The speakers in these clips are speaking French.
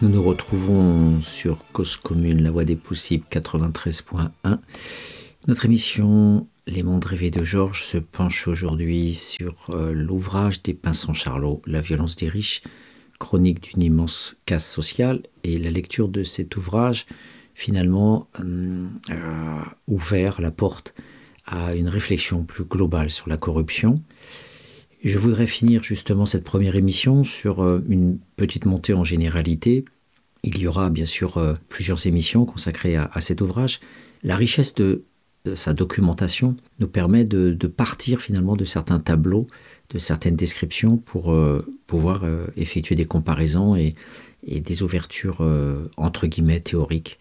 Nous nous retrouvons sur Cause Commune, la voix des possibles 93.1. Notre émission Les mondes rêvés de Georges se penche aujourd'hui sur l'ouvrage des Pinson-Charlot, La violence des riches, chronique d'une immense casse sociale. Et la lecture de cet ouvrage, finalement, a ouvert la porte à une réflexion plus globale sur la corruption. Je voudrais finir justement cette première émission sur une petite montée en généralité. Il y aura bien sûr plusieurs émissions consacrées à cet ouvrage. La richesse de sa documentation nous permet de partir finalement de certains tableaux, de certaines descriptions pour pouvoir effectuer des comparaisons et des ouvertures entre guillemets théoriques.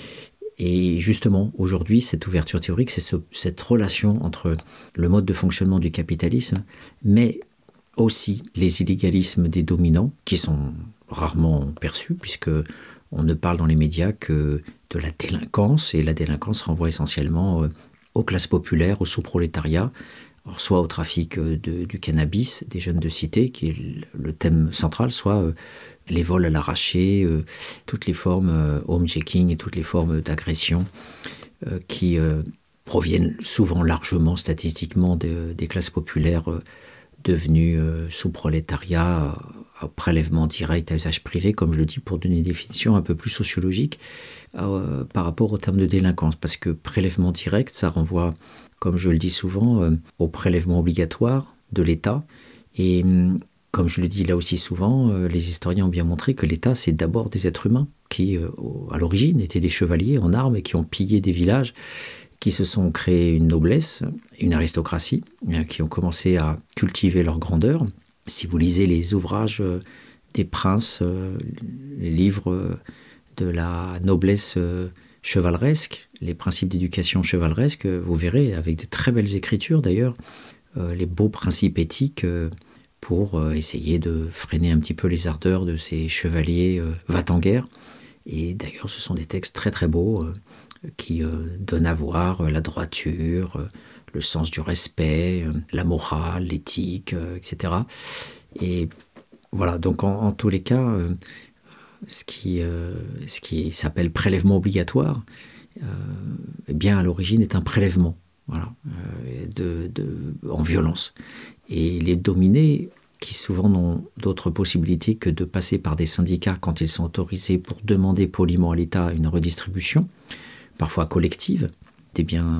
Et justement, aujourd'hui, cette ouverture théorique, c'est cette relation entre le mode de fonctionnement du capitalisme, mais aussi les illégalismes des dominants, qui sont rarement perçus, puisque on ne parle dans les médias que de la délinquance, et la délinquance renvoie essentiellement aux classes populaires, au sous-prolétariat, soit au trafic du cannabis, des jeunes de cité, qui est le thème central, soit les vols à l'arraché, toutes les formes homejacking et toutes les formes d'agression qui proviennent souvent largement statistiquement des classes populaires devenues sous-prolétariat, à prélèvement direct à usage privé, comme je le dis, pour donner une définition un peu plus sociologique par rapport au terme de délinquance. Parce que prélèvement direct, ça renvoie, comme je le dis souvent, au prélèvement obligatoire de l'État. Et comme je le dis là aussi souvent, les historiens ont bien montré que l'État, c'est d'abord des êtres humains qui, à l'origine, étaient des chevaliers en armes et qui ont pillé des villages, qui se sont créés une noblesse, une aristocratie, qui ont commencé à cultiver leur grandeur. Si vous lisez les ouvrages des princes, les livres de la noblesse chevaleresque, les principes d'éducation chevaleresque, vous verrez, avec de très belles écritures d'ailleurs, les beaux principes éthiques pour essayer de freiner un petit peu les ardeurs de ces chevaliers va-t-en-guerre. Et d'ailleurs, ce sont des textes très très beaux qui donnent à voir la droiture, le sens du respect, la morale, l'éthique, etc. Et voilà, donc en tous les cas, ce qui s'appelle prélèvement obligatoire, eh bien à l'origine est un prélèvement, voilà, en violence. Et les dominés, qui souvent n'ont d'autre possibilité que de passer par des syndicats quand ils sont autorisés pour demander poliment à l'État une redistribution, parfois collective, des biens.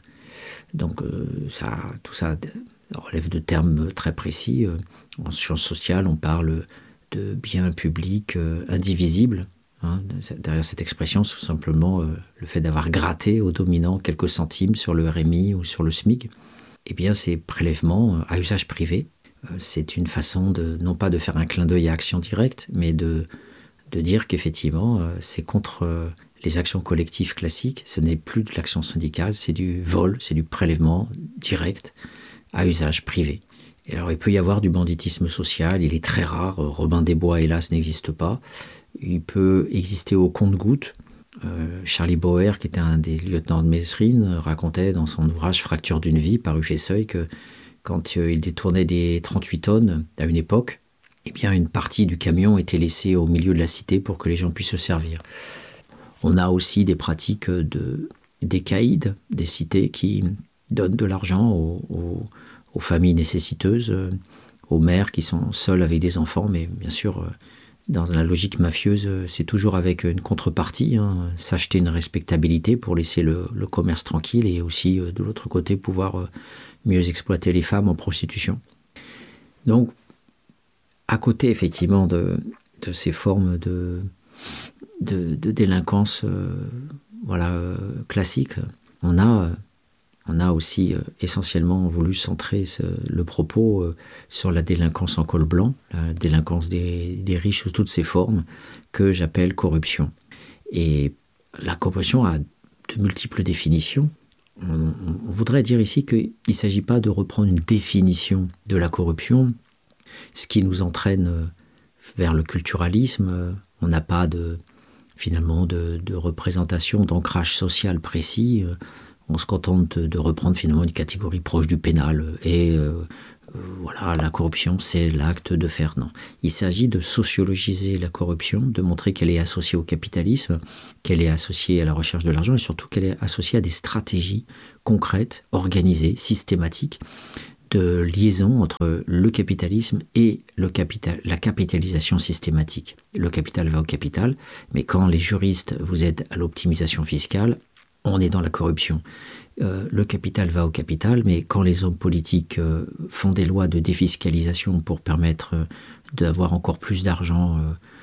Tout ça relève de termes très précis. En sciences sociales, on parle de biens publics indivisibles. Derrière cette expression, c'est tout simplement le fait d'avoir gratté aux dominants quelques centimes sur le RMI ou sur le SMIC. Eh bien, ces prélèvements à usage privé, c'est une façon non pas de faire un clin d'œil à action directe, mais de dire qu'effectivement, c'est contre les actions collectives classiques. Ce n'est plus de l'action syndicale, c'est du vol, c'est du prélèvement direct à usage privé. Et alors, il peut y avoir du banditisme social, il est très rare. Robin des Bois, hélas, n'existe pas. Il peut exister au compte-gouttes. Charlie Bauer, qui était un des lieutenants de Messrine, racontait dans son ouvrage Fracture d'une vie, paru chez Seuil, que quand il détournait des 38 tonnes à une époque, eh bien une partie du camion était laissée au milieu de la cité pour que les gens puissent se servir. On a aussi des pratiques des caïds, des cités qui donnent de l'argent aux familles nécessiteuses, aux mères qui sont seules avec des enfants, mais bien sûr, dans la logique mafieuse, c'est toujours avec une contrepartie, s'acheter une respectabilité pour laisser le commerce tranquille et aussi, de l'autre côté, pouvoir mieux exploiter les femmes en prostitution. Donc, à côté, effectivement, de ces formes de délinquance classique, on a aussi essentiellement voulu centrer le propos sur la délinquance en col blanc, la délinquance des riches sous toutes ses formes, que j'appelle corruption. Et la corruption a de multiples définitions. On voudrait dire ici qu'il ne s'agit pas de reprendre une définition de la corruption, ce qui nous entraîne vers le culturalisme. On n'a pas finalement de représentation, d'ancrage social précis. On se contente de reprendre finalement une catégorie proche du pénal et voilà, la corruption, c'est l'acte de faire. Non. Il s'agit de sociologiser la corruption, de montrer qu'elle est associée au capitalisme, qu'elle est associée à la recherche de l'argent et surtout qu'elle est associée à des stratégies concrètes, organisées, systématiques, de liaison entre le capitalisme et la capitalisation systématique. Le capital va au capital, mais quand les juristes vous aident à l'optimisation fiscale, on est dans la corruption. Le capital va au capital, mais quand les hommes politiques font des lois de défiscalisation pour permettre d'avoir encore plus d'argent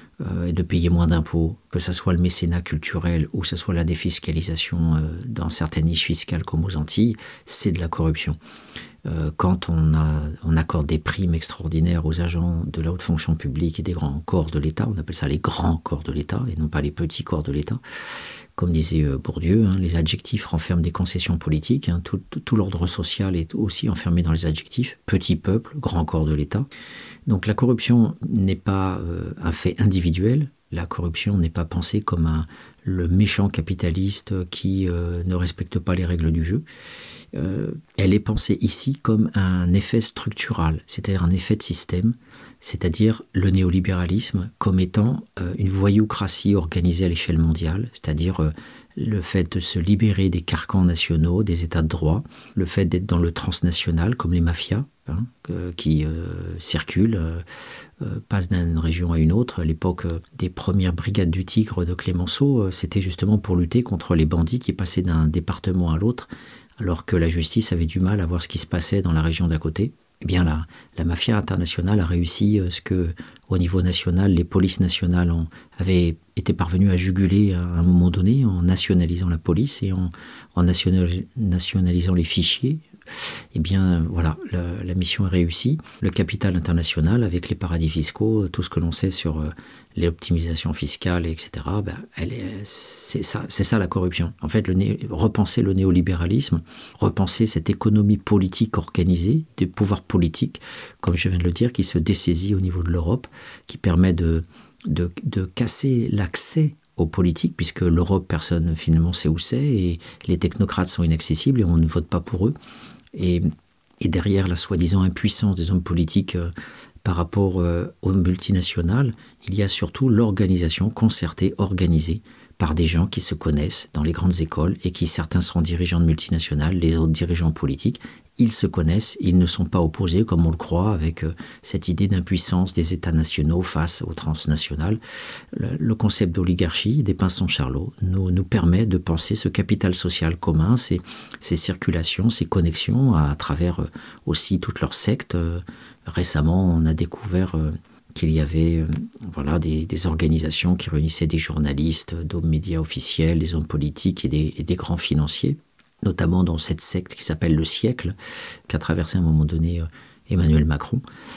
et de payer moins d'impôts, que ce soit le mécénat culturel ou que ce soit la défiscalisation dans certaines niches fiscales comme aux Antilles, c'est de la corruption. Quand on accorde des primes extraordinaires aux agents de la haute fonction publique et des grands corps de l'État, on appelle ça les grands corps de l'État et non pas les petits corps de l'État. Comme disait Bourdieu, les adjectifs renferment des concessions politiques. Tout l'ordre social est aussi enfermé dans les adjectifs. Petit peuple, grand corps de l'État. Donc la corruption n'est pas un fait individuel. La corruption n'est pas pensée comme le méchant capitaliste qui ne respecte pas les règles du jeu. Elle est pensée ici comme un effet structural, c'est-à-dire un effet de système, c'est-à-dire le néolibéralisme comme étant une voyoucratie organisée à l'échelle mondiale, c'est-à-dire le fait de se libérer des carcans nationaux, des états de droit, le fait d'être dans le transnational comme les mafias qui circulent, passent d'une région à une autre. À l'époque des premières brigades du Tigre de Clémenceau, c'était justement pour lutter contre les bandits qui passaient d'un département à l'autre, alors que la justice avait du mal à voir ce qui se passait dans la région d'à côté. Eh bien, la mafia internationale a réussi ce que, au niveau national, les polices nationales avaient été parvenues à juguler à un moment donné en nationalisant la police et en nationalisant les fichiers. Eh bien, voilà, la mission est réussie. Le capital international, avec les paradis fiscaux, tout ce que l'on sait sur l'optimisation fiscale, etc., c'est ça la corruption. En fait, repenser le néolibéralisme, repenser cette économie politique organisée, des pouvoirs politiques, comme je viens de le dire, qui se dessaisit au niveau de l'Europe, qui permet de casser l'accès aux politiques, puisque l'Europe, personne finalement sait où c'est, et les technocrates sont inaccessibles et on ne vote pas pour eux. Et derrière la soi-disant impuissance des hommes politiques par rapport aux multinationales, il y a surtout l'organisation concertée, organisée par des gens qui se connaissent dans les grandes écoles et qui, certains seront dirigeants de multinationales, les autres dirigeants politiques. Ils se connaissent, ils ne sont pas opposés comme on le croit avec cette idée d'impuissance des États nationaux face aux transnationales. Le concept d'oligarchie des Pinson-Charlot nous permet de penser ce capital social commun, ces circulations, ces connexions à travers aussi toutes leurs sectes. Récemment, on a découvert qu'il y avait des organisations qui réunissaient des journalistes, d'hommes médias officiels, des hommes politiques et des grands financiers, notamment dans cette secte qui s'appelle Le Siècle, qu'a traversé à un moment donné Emmanuel Macron,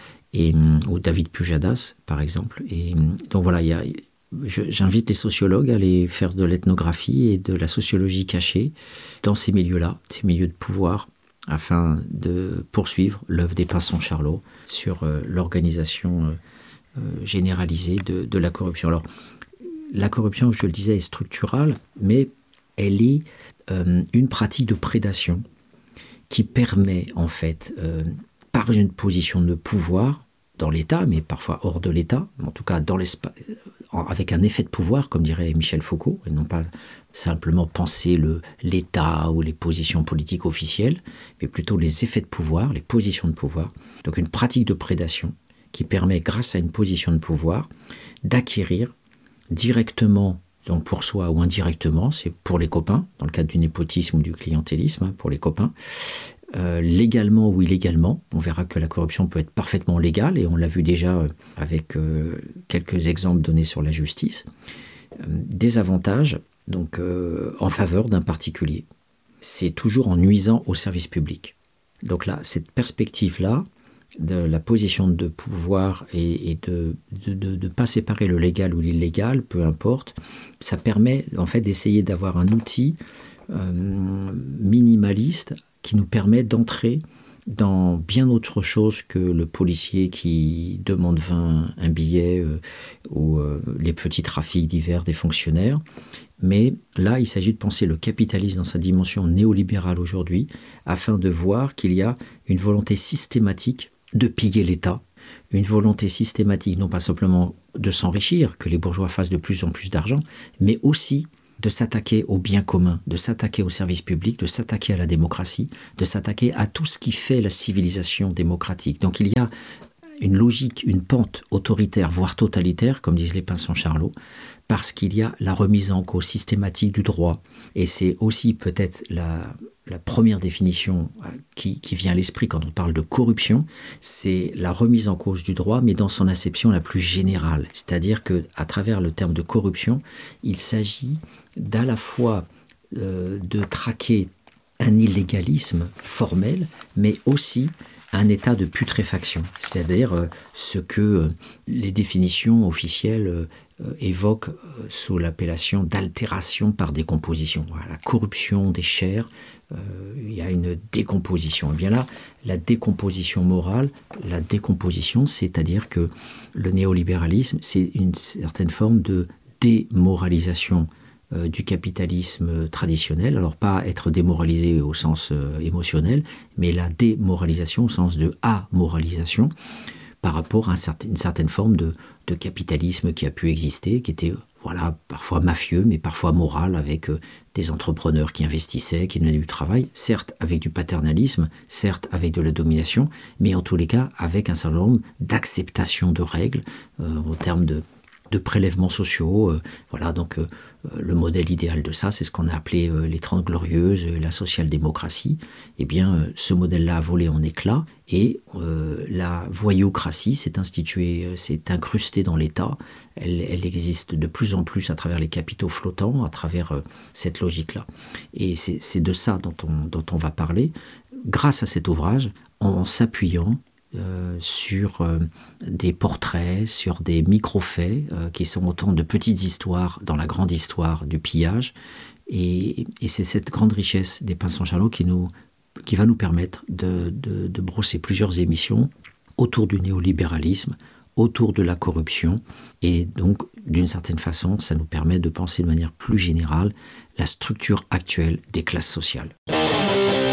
ou David Pujadas, par exemple. Et donc voilà, j'invite les sociologues à aller faire de l'ethnographie et de la sociologie cachée dans ces milieux-là, ces milieux de pouvoir, afin de poursuivre l'œuvre des Pinson-Charlot sur l'organisation généralisée de la corruption. Alors, la corruption, je le disais, est structurale, mais elle est une pratique de prédation qui permet, en fait, par une position de pouvoir dans l'État, mais parfois hors de l'État, en tout cas dans l'espace, avec un effet de pouvoir, comme dirait Michel Foucault, et non pas simplement penser l'État ou les positions politiques officielles, mais plutôt les effets de pouvoir, les positions de pouvoir. Donc une pratique de prédation qui permet, grâce à une position de pouvoir, d'acquérir directement, donc pour soi ou indirectement, c'est pour les copains, dans le cadre du népotisme ou du clientélisme, pour les copains, légalement ou illégalement. On verra que la corruption peut être parfaitement légale, et on l'a vu déjà avec quelques exemples donnés sur la justice. Des avantages donc, en faveur d'un particulier. C'est toujours en nuisant au service public. Donc là, cette perspective-là, de la position de pouvoir et de ne pas séparer le légal ou l'illégal, peu importe, ça permet en fait d'essayer d'avoir un outil minimaliste qui nous permet d'entrer dans bien autre chose que le policier qui demande 20 un billet ou les petits trafics divers des fonctionnaires. Mais là, il s'agit de penser le capitalisme dans sa dimension néolibérale aujourd'hui, afin de voir qu'il y a une volonté systématique de piller l'État, une volonté systématique non pas simplement de s'enrichir, que les bourgeois fassent de plus en plus d'argent, mais aussi de s'attaquer au bien commun, de s'attaquer au service public, de s'attaquer à la démocratie, de s'attaquer à tout ce qui fait la civilisation démocratique. Donc il y a une logique, une pente autoritaire, voire totalitaire, comme disent les Pinson-Charlot, parce qu'il y a la remise en cause systématique du droit. Et c'est aussi peut-être la première définition qui vient à l'esprit quand on parle de corruption, c'est la remise en cause du droit, mais dans son acception la plus générale. C'est-à-dire qu'à travers le terme de corruption, il s'agit d'à la fois de traquer un illégalisme formel, mais aussi un état de putréfaction, c'est-à-dire ce que les définitions officielles évoquent sous l'appellation d'altération par décomposition. Voilà, la corruption des chairs, il y a une décomposition. Et bien là, la décomposition morale, la décomposition, c'est-à-dire que le néolibéralisme, c'est une certaine forme de démoralisation du capitalisme traditionnel, alors pas être démoralisé au sens émotionnel, mais la démoralisation au sens de amoralisation par rapport à une certaine forme de capitalisme qui a pu exister, qui était parfois mafieux, mais parfois moral, avec des entrepreneurs qui investissaient, qui donnaient du travail, certes avec du paternalisme, certes avec de la domination, mais en tous les cas avec un certain nombre d'acceptation de règles en termes de prélèvements sociaux. Donc le modèle idéal de ça, c'est ce qu'on a appelé les 30 glorieuses, la social-démocratie. Eh bien, ce modèle-là a volé en éclats et la voyoucratie s'est instituée, s'est incrustée dans l'État. Elle existe de plus en plus à travers les capitaux flottants, à travers cette logique-là. Et c'est de ça dont on va parler, grâce à cet ouvrage, en s'appuyant sur des portraits, sur des micro-faits qui sont autant de petites histoires dans la grande histoire du pillage. Et c'est cette grande richesse des Pinson-Charlot qui va nous permettre de brosser plusieurs émissions autour du néolibéralisme, autour de la corruption. Et donc, d'une certaine façon, ça nous permet de penser de manière plus générale la structure actuelle des classes sociales.